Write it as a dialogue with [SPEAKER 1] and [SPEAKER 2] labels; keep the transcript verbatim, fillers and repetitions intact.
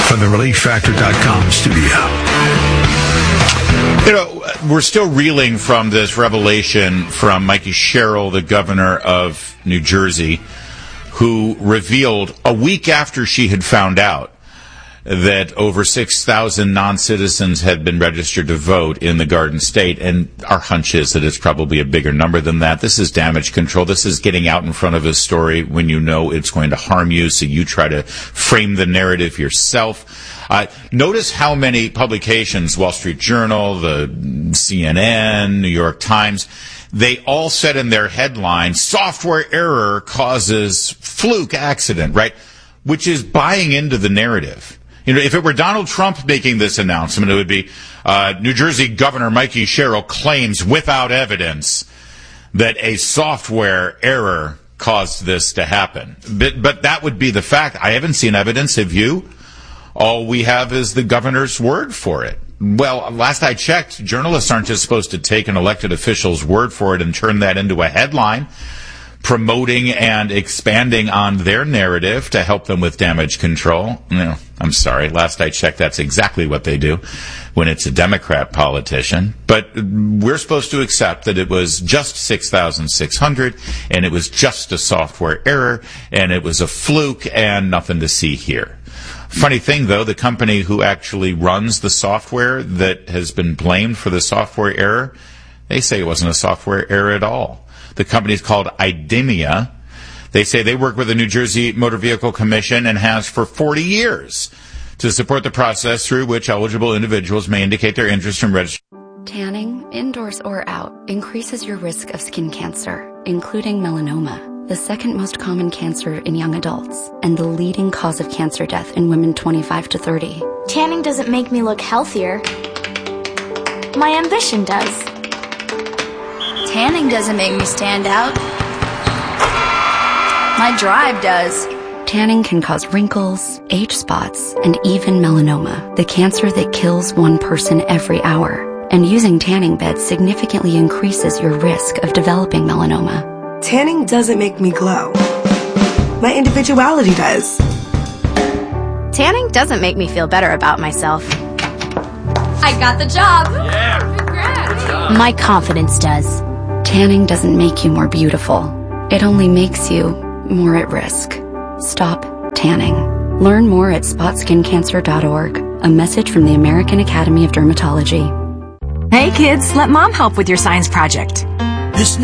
[SPEAKER 1] from the relief factor dot com studio.
[SPEAKER 2] You know, we're still reeling from this revelation from Mikey Sherrill, the governor of New Jersey, who revealed a week after she had found out that over six thousand non-citizens had been registered to vote in the Garden State, and our hunch is that it's probably a bigger number than that. This is damage control. This is getting out in front of a story when you know it's going to harm you, so you try to frame the narrative yourself. Uh, notice how many publications, Wall Street Journal, the C N N, New York Times, they all said in their headline, software error causes fluke accident, right? Which is buying into the narrative. You know, if it were Donald Trump making this announcement, it would be uh, New Jersey Governor Mikey Sherrill claims without evidence that a software error caused this to happen. But, but that would be the fact. I haven't seen evidence. Have you? All we have is the governor's word for it. Well, last I checked, journalists aren't just supposed to take an elected official's word for it and turn that into a headline, promoting and expanding on their narrative to help them with damage control. No, I'm sorry. Last I checked, that's exactly what they do when it's a Democrat politician. But we're supposed to accept that it was just six thousand six hundred, and it was just a software error, and it was a fluke, and nothing to see here. Funny thing, though, the company who actually runs the software that has been blamed for the software error, they say it wasn't a software error at all. The company is called IDEMIA. They say they work with the New Jersey Motor Vehicle Commission and has for forty years to support the process through which eligible individuals may indicate their interest in registering.
[SPEAKER 3] Tanning, indoors or out, increases your risk of skin cancer, including melanoma, the second most common cancer in young adults, and the leading cause of cancer death in women twenty-five to thirty.
[SPEAKER 4] Tanning doesn't make me look healthier. My ambition does.
[SPEAKER 5] Tanning doesn't make me stand out. My drive does.
[SPEAKER 3] Tanning can cause wrinkles, age spots, and even melanoma, the cancer that kills one person every hour. And using tanning beds significantly increases your risk of developing melanoma.
[SPEAKER 6] Tanning doesn't make me glow. My individuality does.
[SPEAKER 7] Tanning doesn't make me feel better about myself.
[SPEAKER 5] I got the job.
[SPEAKER 8] Yeah.
[SPEAKER 5] Congrats.
[SPEAKER 7] My confidence does.
[SPEAKER 3] Tanning doesn't make you more beautiful. It only makes you more at risk. Stop tanning. Learn more at spot skin cancer dot org. A message from the American Academy of Dermatology.
[SPEAKER 9] Hey kids, let mom help with your science project.
[SPEAKER 1] This